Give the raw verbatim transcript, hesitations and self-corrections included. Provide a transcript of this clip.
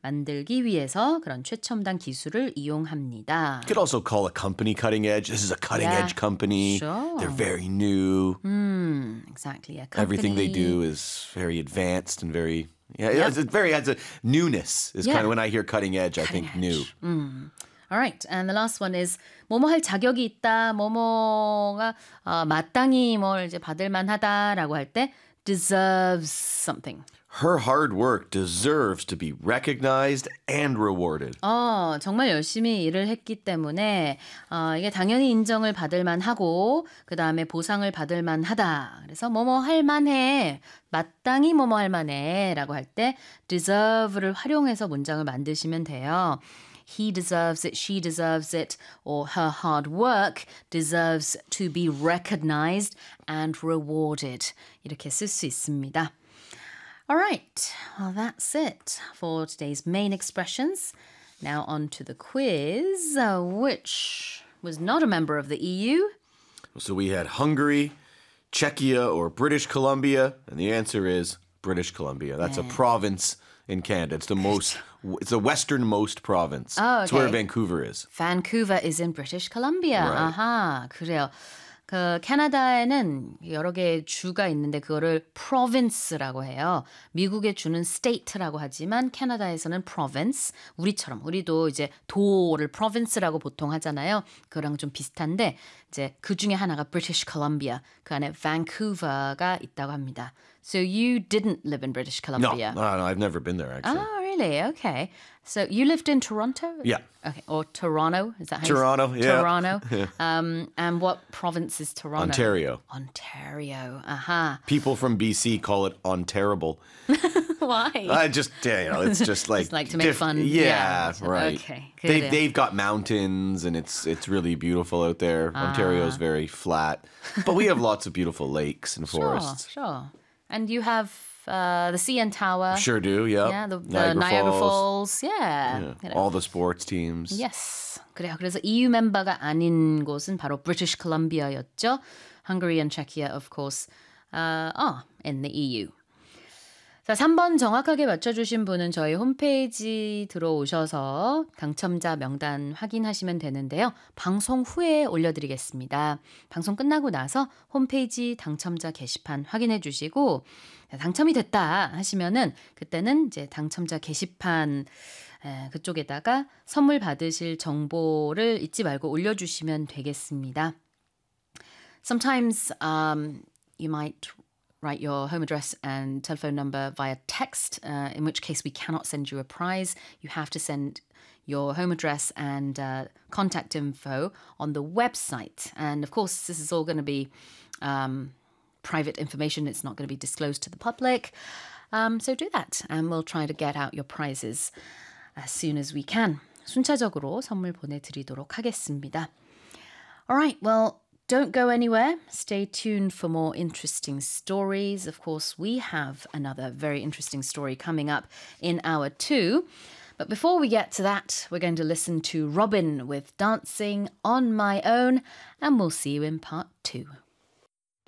만들기 위해서 그런 최첨단 기술을 이용합니다. You could also call a company cutting edge. This is a cutting Yeah, edge company. sure. They're very new. Mm, exactly. A company. Everything they do is very advanced and very yeah, Yep. it's, it's very has a newness is Yeah. kind of when I hear cutting edge, I Cutting think new. edge. Mm. All right. And the last one is 뭐뭐 할 자격이 있다. 뭐뭐가 어, 마땅히 뭘 이제 받을 만하다라고 할 때 deserves something. Her hard work deserves to be recognized and rewarded. 어, 정말 열심히 일을 했기 때문에 어, 이게 당연히 인정을 받을 만하고 그 다음에 보상을 받을 만하다. 그래서 뭐뭐 할 만해. 마땅히 뭐뭐 할 만해 라고 할 때 deserve를 활용해서 문장을 만드시면 돼요. He deserves it, she deserves it, or her hard work deserves to be recognized and rewarded. 이렇게 쓸 수 있습니다. All right, well, that's it for today's main expressions. Now on to the quiz, uh, which was not a member of the E U. So we had Hungary, Czechia, or British Columbia, and the answer is British Columbia. That's a province in Canada. It's the most, it's the westernmost province. Oh, It's where okay. Vancouver is. Vancouver is in British Columbia. Right. 아하, 그래요. 그 캐나다에는 여러 개의 주가 있는데 그거를 province라고 해요. 미국의 주는 state라고 하지만 캐나다에서는 province. 우리처럼 우리도 이제 도를 province라고 보통 하잖아요. 그거랑 좀 비슷한데 이제 그 중에 하나가 British Columbia. 그 안에 Vancouver가 있다고 합니다. So you didn't live in British No, Columbia. no, no, I've never been there actually. Oh, really? Okay. So you lived in Toronto? Yeah. Okay. Or Toronto? Is that how you Toronto, say yeah. Toronto. Um, and what province is Toronto? Ontario. Ontario. Aha. People from B C call it Onterrible. Why? I just, yeah, you know, it's just like Just like to make diff- fun. Yeah, Yeah. right. Okay, They 그래요. they've got mountains and it's it's really beautiful out there. Ah. Ontario's very flat, but we have lots of beautiful lakes and Sure, forests. sure. And you have uh, the C N Tower. Sure do. Yep. Yeah, the, the Niagara, Falls. Yeah. Yeah. You know. All the sports teams. Yes. 그래요. 그래서 E U 멤버가 아닌 곳은 바로 British Columbia였죠. Hungary and Czechia, of course, uh, are in the E U. 자, 삼 번 정확하게 맞춰주신 분은 저희 홈페이지 들어오셔서 당첨자 명단 확인하시면 되는데요. 방송 후에 올려드리겠습니다. 방송 끝나고 나서 홈페이지 당첨자 게시판 확인해 주시고 당첨이 됐다 하시면은 그때는 이제 당첨자 게시판 에, 그쪽에다가 선물 받으실 정보를 잊지 말고 올려주시면 되겠습니다. Sometimes um, you might write your home address and telephone number via text, uh, in which case we cannot send you a prize. You have to send your home address and uh, contact info on the website. And of course, this is all going to be um, private information. It's not going to be disclosed to the public. Um, so do that, and we'll try to get out your prizes as soon as we can. 순차적으로 선물 보내드리도록 하겠습니다. All right, well, don't go anywhere. Stay tuned for more interesting stories. Of course, we have another very interesting story coming up in hour two. But before we get to that, we're going to listen to Robin with Dancing on My Own, and we'll see you in part two.